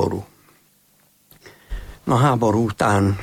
háború. A háború után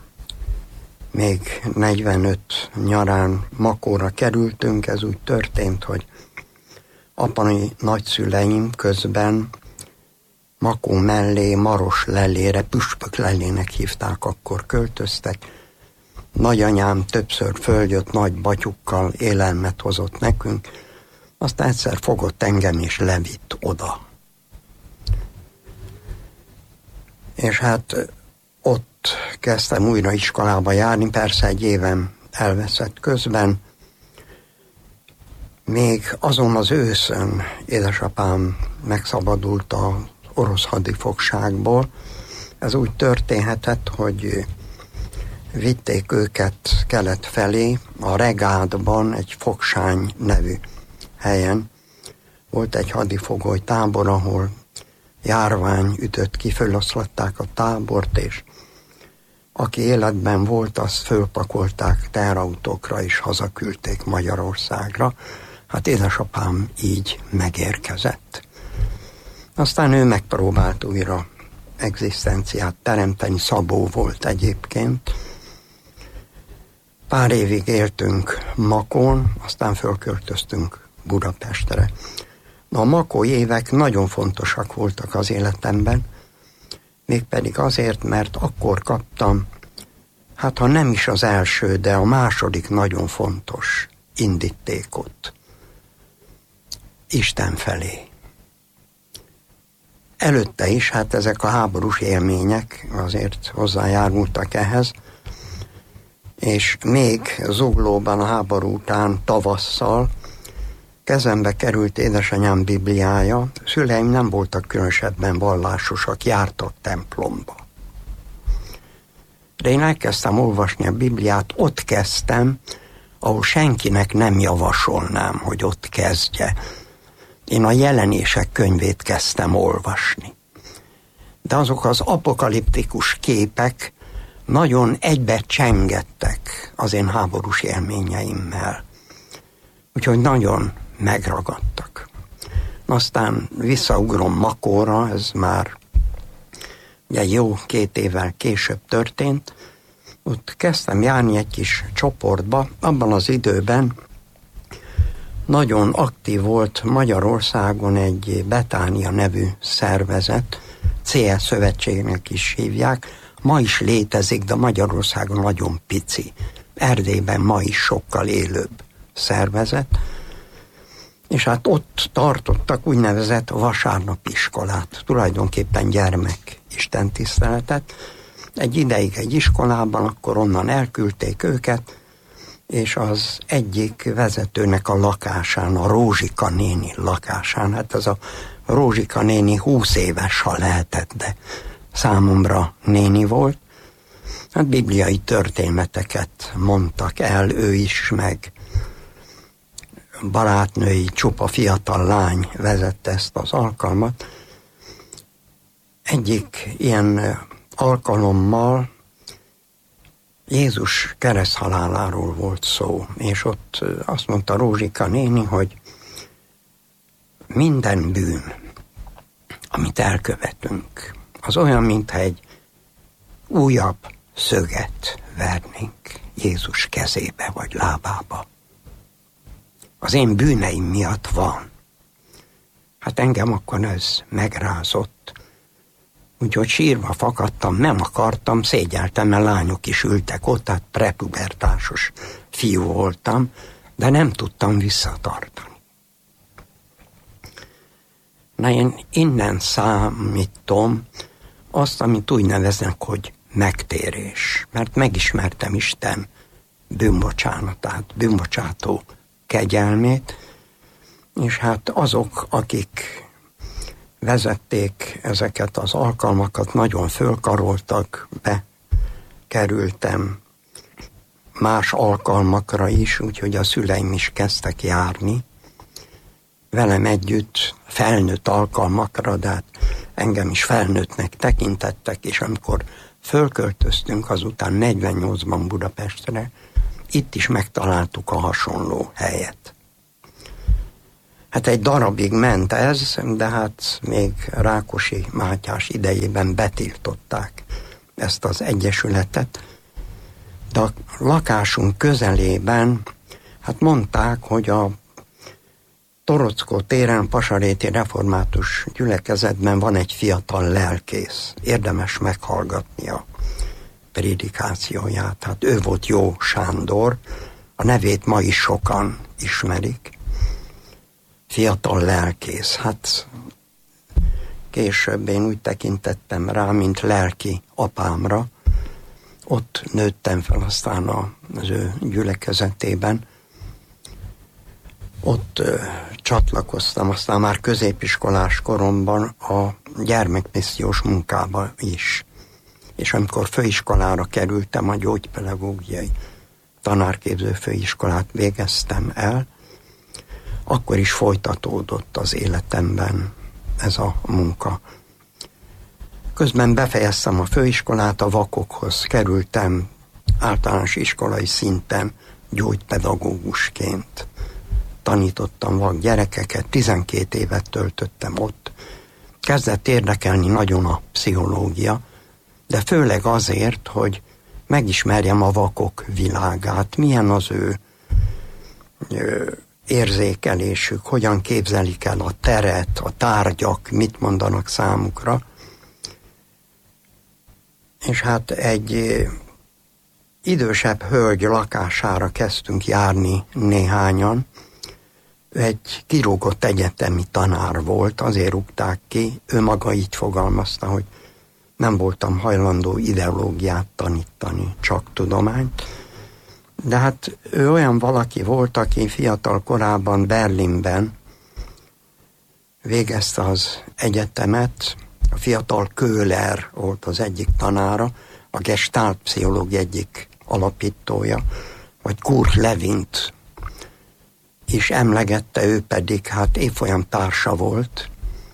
még 45 nyarán Makóra kerültünk. Ez úgy történt, hogy apai nagyszüleim közben Makó mellé, Maroslellére, Püspöklellének hívták, akkor költöztek. Nagyanyám többször följött nagy batyukkal, élelmet hozott nekünk, aztán egyszer fogott engem és levitt oda. És hát ott kezdtem újra iskolába járni, persze egy évem elveszett közben. Még azon az őszön édesapám megszabadult az orosz hadifogságból. Ez úgy történhetett, hogy vitték őket kelet felé, a Regádban, egy Fogsány nevű helyen. Volt egy hadifogoly tábor, ahol járvány ütött ki, föloszlatták a tábort, és aki életben volt, azt fölpakolták teherautókra, és hazaküldték Magyarországra. Hát édesapám így megérkezett. Aztán ő megpróbált újra egzisztenciát teremteni, szabó volt egyébként. Pár évig éltünk Makón, aztán fölköltöztünk Budapestre. A makói évek nagyon fontosak voltak az életemben, mégpedig azért, mert akkor kaptam, hát ha nem is az első, de a második nagyon fontos indítékot Isten felé. Előtte is, hát ezek a háborús élmények azért hozzájárultak ehhez, és még Zuglóban a háború után tavasszal kezembe került édesanyám Bibliája. Szüleim nem voltak különösebben vallásosak, jártak templomba. De én elkezdtem olvasni a Bibliát, ott kezdtem, ahol senkinek nem javasolnám, hogy ott kezdje. Én a Jelenések könyvét kezdtem olvasni. De azok az apokaliptikus képek nagyon egybe csengettek az én háborús élményeimmel. Úgyhogy nagyon megragadtak. Aztán visszaugrom Makóra, ez már ugye jó 2 évvel később történt. Ott kezdtem járni egy kis csoportba. Abban az időben nagyon aktív volt Magyarországon egy Betánia nevű szervezet, CS szövetségnek is hívják. Ma is létezik, de Magyarországon nagyon pici. Erdélyben ma is sokkal élőbb szervezet. És hát ott tartottak úgynevezett vasárnapiskolát, tulajdonképpen gyermek istentiszteletet. Egy ideig egy iskolában, akkor onnan elküldték őket, és az egyik vezetőnek a lakásán, a Rózsika néni lakásán, hát ez a Rózsika néni 20 éves, ha lehetett, de számomra néni volt. Hát bibliai történeteket mondtak el, ő is, meg barátnői, csupa fiatal lány vezette ezt az alkalmat. Egyik ilyen alkalommal Jézus kereszthaláláról volt szó, és ott azt mondta Rózsika néni, hogy minden bűn, amit elkövetünk, az olyan, mintha egy újabb szöget vernénk Jézus kezébe vagy lábába. Az én bűneim miatt van. Hát engem akkor ez megrázott. Úgyhogy sírva fakadtam, nem akartam, szégyeltem, mert lányok is ültek ott, tehát prepubertásos fiú voltam, de nem tudtam visszatartani. Na én innen számítom azt, amit úgy neveznek, hogy megtérés. Mert megismertem Isten bűnbocsánatát, bűnbocsátó kegyelmét, és hát azok, akik vezették ezeket az alkalmakat, nagyon fölkaroltak, bekerültem más alkalmakra is, úgyhogy a szüleim is kezdtek járni velem együtt felnőtt alkalmakra, de hát engem is felnőttnek tekintettek, és amikor fölköltöztünk azután 48-ban Budapestre, itt is megtaláltuk a hasonló helyet. Hát egy darabig ment ez, de hát még Rákosi Mátyás idejében betiltották ezt az egyesületet. De a lakásunk közelében, hát mondták, hogy a Torockó téren, Pasaréti Református Gyülekezetben van egy fiatal lelkész. Érdemes meghallgatni a prédikációját. Hát ő volt Jó Sándor, a nevét ma is sokan ismerik. Fiatal lelkész. Hát később én úgy tekintettem rá, mint lelki apámra. Ott nőttem fel aztán az ő gyülekezetében. Ott csatlakoztam, aztán már középiskolás koromban a gyermekmissziós munkába is. És amikor főiskolára kerültem, a gyógypedagógiai tanárképző főiskolát végeztem el, akkor is folytatódott az életemben ez a munka. Közben befejeztem a főiskolát, a vakokhoz kerültem általános iskolai szinten gyógypedagógusként. Tanítottam vak gyerekeket, 12 évet töltöttem ott. Kezdett érdekelni nagyon a pszichológia, de főleg azért, hogy megismerjem a vakok világát, milyen az ő érzékelésük, hogyan képzelik el a teret, a tárgyak, mit mondanak számukra. És hát egy idősebb hölgy lakására kezdtünk járni néhányan. Ő egy kirúgott egyetemi tanár volt, azért rúgták ki. Ő maga így fogalmazta, hogy nem voltam hajlandó ideológiát tanítani, csak tudományt. De hát ő olyan valaki volt, aki fiatal korában Berlinben végezte az egyetemet. A fiatal Köhler volt az egyik tanára, a Gestalt pszichológia egyik alapítója, vagy Kurt Lewint is emlegette, ő pedig hát évfolyam társa volt.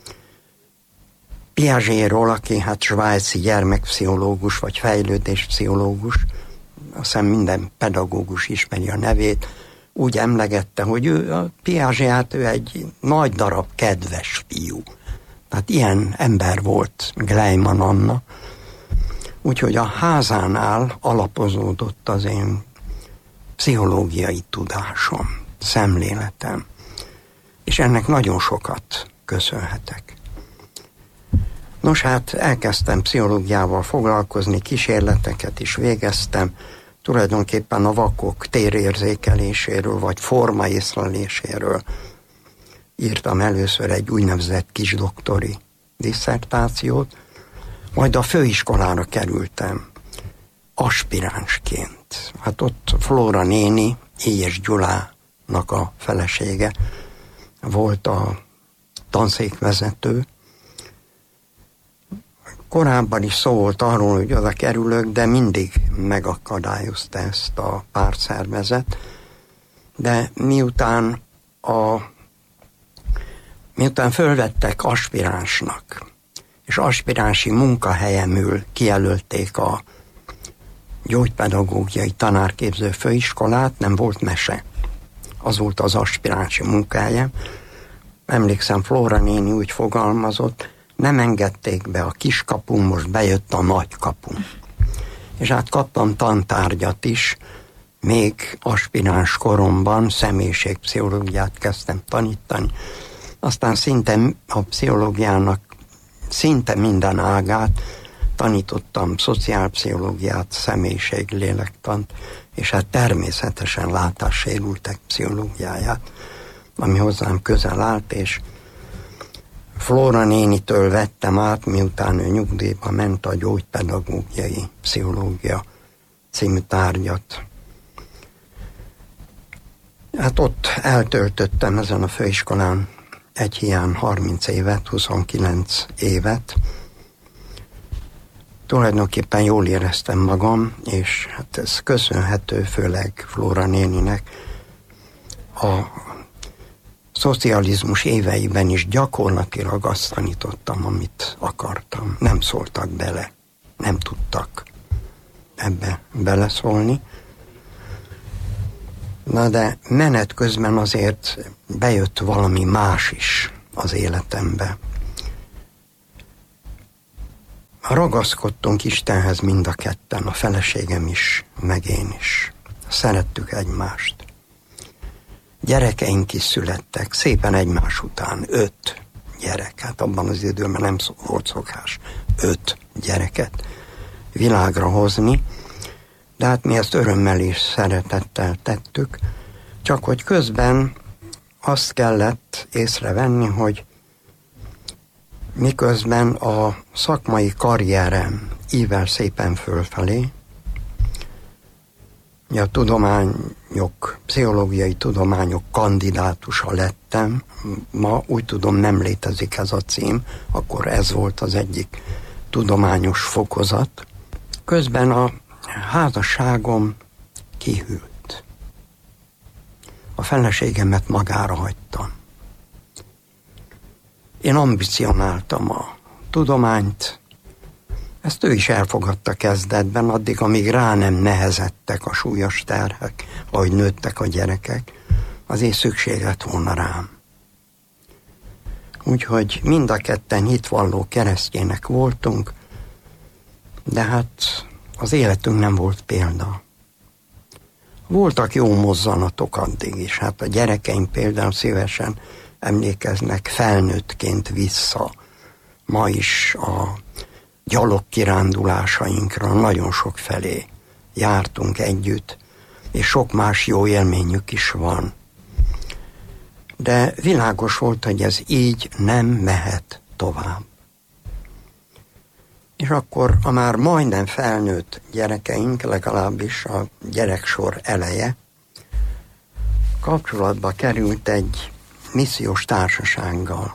Piagetról, aki hát svájci gyermekpszichológus, vagy fejlődéspszichológus, azt hiszem minden pedagógus ismeri a nevét, úgy emlegette, hogy ő, a Piaget, ő egy nagy darab kedves fiú. Tehát ilyen ember volt Gleiman Anna. Úgyhogy a házánál alapozódott az én pszichológiai tudásom, szemléletem. És ennek nagyon sokat köszönhetek. Nos, hát elkezdtem pszichológiával foglalkozni, kísérleteket is végeztem, tulajdonképpen a vakok térérzékeléséről, vagy formaészleléséről írtam először egy úgynevezett kisdoktori disszertációt, majd a főiskolára kerültem aspiránsként. Hát ott Flóra néni, Éjes Gyulának a felesége volt a tanszékvezető. Korábban is szó volt arról, hogy oda kerülök, de mindig megakadályozta ezt a pártszervezet. De miután fölvettek aspiránsnak, és aspiránsi munkahelyemül kijelölték a gyógypedagógiai tanárképző főiskolát, nem volt mese. Az volt az aspiránsi munkahelyem. Emlékszem, Flóra néni úgy fogalmazott, nem engedték be a kiskapun, most bejött a nagykapun. És hát kaptam tantárgyat is, még aspiráns koromban személyiségpszichológiát kezdtem tanítani. Aztán szinte a pszichológiának szinte minden ágát tanítottam, szociálpszichológiát, személyiség, lélektant, és hát természetesen látássérültek pszichológiáját, ami hozzám közel állt, és Flóra nénitől vettem át, miután ő nyugdíjba ment, a gyógypedagógiai pszichológia című tárgyat. Hát ott eltöltöttem ezen a főiskolán egy hiány 30 évet, 29 évet. Tulajdonképpen jól éreztem magam, és hát ez köszönhető főleg Flóra néninek. A szocializmus éveiben is gyakorlatilag azt tanítottam, amit akartam. Nem szóltak bele, nem tudtak ebbe beleszólni. Na de menet közben azért bejött valami más is az életembe. Ragaszkodtunk Istenhez mind a ketten, a feleségem is, meg én is. Szerettük egymást. Gyerekeink is születtek, szépen egymás után, 5 gyerek. Hát abban az időben nem volt szokás 5 gyereket világra hozni, de hát mi ezt örömmel és szeretettel tettük, csak hogy közben azt kellett észrevenni, hogy miközben a szakmai karrierem ível szépen fölfelé, a tudományok, pszichológiai tudományok kandidátusa lettem, ma úgy tudom nem létezik ez a cím, akkor ez volt az egyik tudományos fokozat. Közben a házasságom kihűlt. A feleségemet magára hagytam. Én ambicionáltam a tudományt, ezt ő is elfogadta kezdetben, addig, amíg rá nem nehezettek a súlyos terhek, ahogy nőttek a gyerekek, azért szükség lett volna rám. Úgyhogy mind a ketten hitvalló keresztjének voltunk, de hát az életünk nem volt példa. Voltak jó mozzanatok addig is, hát a gyerekeim például szívesen emlékeznek felnőttként vissza. Ma is a gyalogkirándulásainkra nagyon sok felé jártunk együtt, és sok más jó élményük is van. De világos volt, hogy ez így nem mehet tovább. És akkor a már majdnem felnőtt gyerekeink, legalábbis a gyereksor eleje, kapcsolatba került egy missziós társasággal.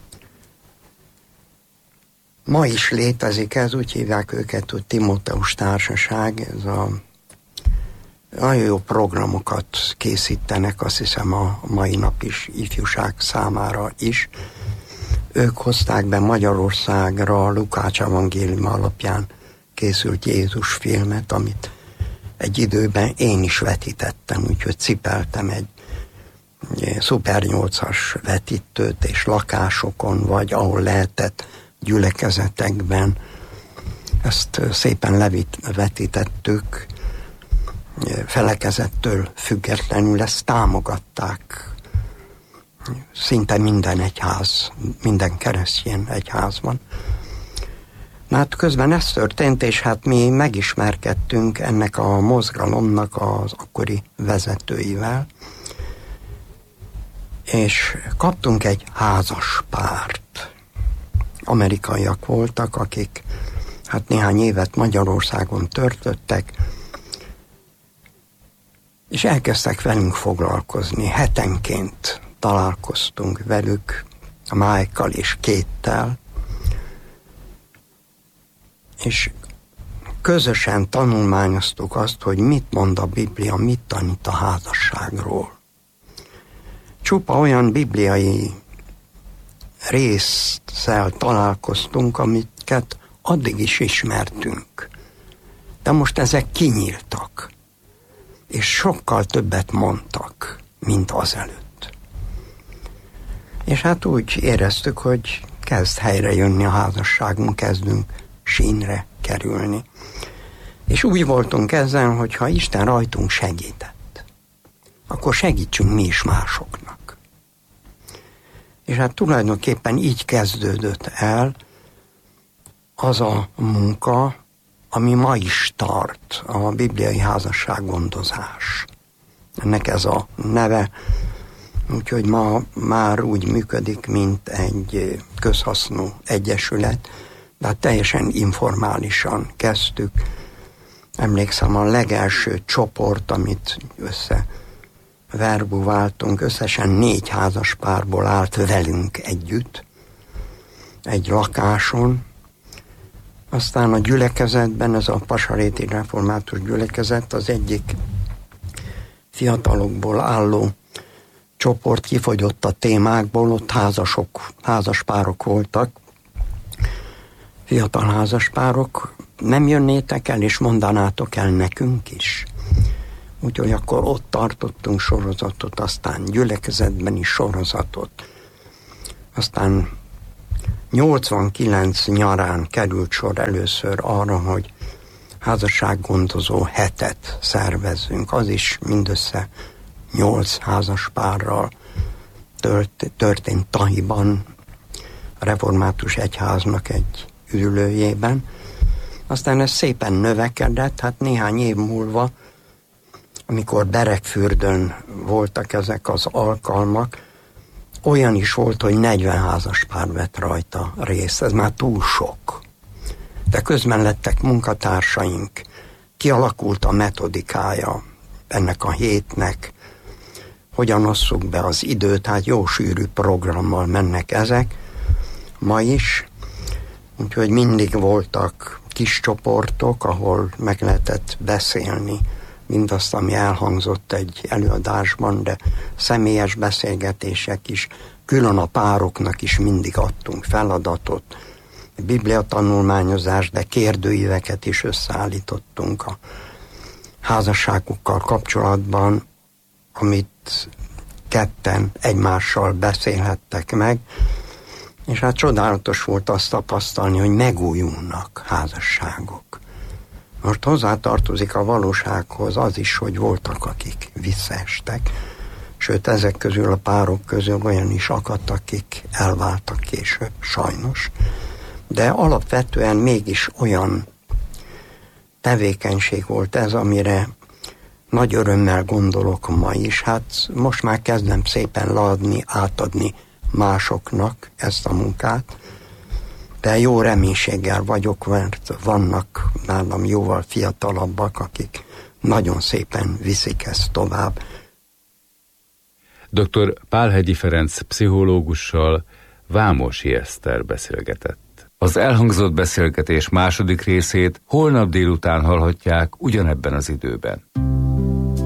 Ma is létezik ez, úgy hívják őket, hogy Timóteus Társaság, ez a nagyon jó programokat készítenek, azt hiszem a mai nap is, ifjúság számára is. Ők hozták be Magyarországra a Lukács evangélium alapján készült Jézus filmet, amit egy időben én is vetítettem, úgyhogy cipeltem egy Szuper 8-as vetítőt, és lakásokon, vagy ahol lehetett, gyülekezetekben. Ezt szépen levetítettük, felekezettől függetlenül ezt támogatták. Szinte minden egyház, minden keresztény egyházban. Na hát közben ez történt, és hát mi megismerkedtünk ennek a mozgalomnak az akkori vezetőivel, és kaptunk egy házas párt. Amerikaiak voltak, akik hát néhány évet Magyarországon töltöttek, és elkezdtek velünk foglalkozni. Hetenként találkoztunk velük, a Mike-kal és Kate-tel, és közösen tanulmányoztuk azt, hogy mit mond a Biblia, mit tanít a házasságról. Csupa olyan bibliai résszel találkoztunk, amiket addig is ismertünk. De most ezek kinyíltak, és sokkal többet mondtak, mint azelőtt. És hát úgy éreztük, hogy kezd helyre jönni a házasságunk, kezdünk sínre kerülni. És úgy voltunk ezzel, hogy ha Isten rajtunk segített, akkor segítsünk mi is másoknak. És hát tulajdonképpen így kezdődött el az a munka, ami ma is tart, a bibliai házassággondozás. Ennek ez a neve, úgyhogy ma már úgy működik, mint egy közhasznú egyesület, de hát teljesen informálisan kezdtük. Emlékszem, a legelső csoport, amit verbuváltunk, összesen 4 házaspárból állt velünk együtt, egy lakáson. Aztán a gyülekezetben, ez a Pasaréti Református Gyülekezet, az egyik fiatalokból álló csoport kifogyott a témákból, ott házaspárok voltak, fiatal házaspárok. Nem jönnétek el, és mondanátok el nekünk is, Úgyhogy akkor ott tartottunk sorozatot, aztán gyülekezetben is sorozatot. Aztán 89 nyarán került sor először arra, hogy házassággondozó hetet szervezzünk. Az is mindössze 8 házaspárral történt Tahiban, a Református Egyháznak egy ülőjében. Aztán ez szépen növekedett, hát néhány év múlva, amikor Beregfürdön voltak ezek az alkalmak, olyan is volt, hogy 40 házaspár vett rajta részt. Ez már túl sok. De közben lettek munkatársaink, kialakult a metodikája ennek a hétnek, hogyan osszuk be az időt, hát jó sűrű programmal mennek ezek, ma is, úgyhogy mindig voltak kis csoportok, ahol meg lehetett beszélni mindazt, ami elhangzott egy előadásban, de személyes beszélgetések is, külön a pároknak is mindig adtunk feladatot, bibliatanulmányozás, de kérdőíveket is összeállítottunk a házasságukkal kapcsolatban, amit ketten egymással beszélhettek meg, és hát csodálatos volt azt tapasztalni, hogy megújulnak házasságok. Most hozzátartozik a valósághoz az is, hogy voltak, akik visszaestek, sőt ezek közül a párok közül olyan is akadt, akik elváltak később, sajnos. De alapvetően mégis olyan tevékenység volt ez, amire nagy örömmel gondolok ma is. Hát most már kezdem szépen leadni, átadni másoknak ezt a munkát, de jó reménységgel vagyok, mert vannak nálam jóval fiatalabbak, akik nagyon szépen viszik ezt tovább. Dr. Pálhegyi Ferenc pszichológussal Vámosi Eszter beszélgetett. Az elhangzott beszélgetés második részét holnap délután hallhatják ugyanebben az időben.